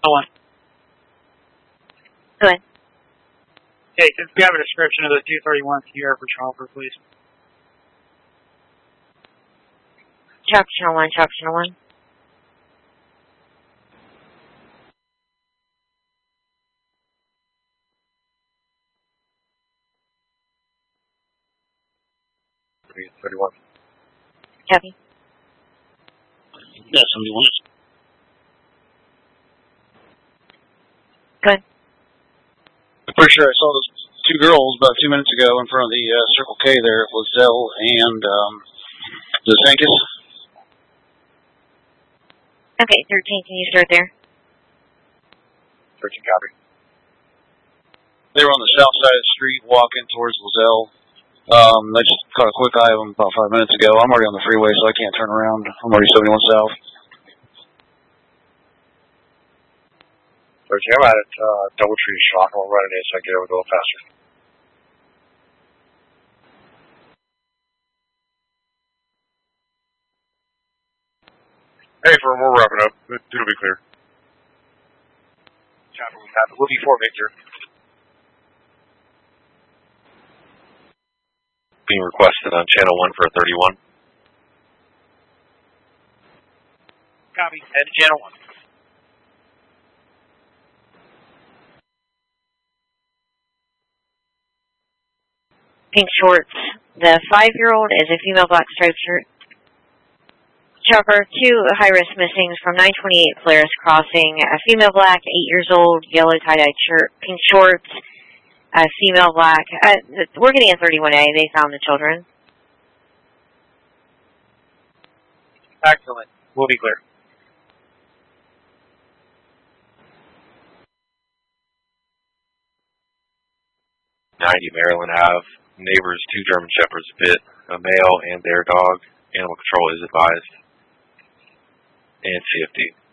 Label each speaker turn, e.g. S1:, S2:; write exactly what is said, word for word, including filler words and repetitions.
S1: one.
S2: Go ahead.
S1: Hey, if you have a description of the two thirty-one Sierra for Chopper, please.
S2: Chopper Channel one, Chopper Channel one.
S3: three thirty-one.
S2: Copy.
S4: Yeah, seventy-one.
S2: Go ahead.
S4: I'm pretty sure I saw those two girls about two minutes ago in front of the uh, Circle K there at Lozelle and um, the Sankis.
S2: Okay, thirteen, can you start there?
S3: thirteen, copy.
S4: They were on the south side of the street walking towards Lozelle. Um, I just caught a quick eye of them about five minutes ago. I'm already on the freeway, so I can't turn around. I'm already seventy-one south.
S3: thirteen, I'm at it. Uh, Doubletree Shock. I'm running in so I can get over a little faster. Hey, firm, we're wrapping up. It'll be clear. Chopper, we have it. We'll be four, Victor. Being requested on channel one for a thirty-one.
S1: Copy. Head to channel one.
S2: Pink shorts. The five-year-old is a female black striped shirt. Chopper, two high-risk missings from nine twenty-eight Polaris Crossing. A female black, eight years old, yellow tie-dyed shirt, pink shorts. A female black. Uh, we're getting a thirty-one A. They found the children.
S1: Excellent. We'll be clear.
S3: ninety Maryland Ave. Neighbors, two German Shepherds bit a male and their dog. Animal control is advised. And C F D.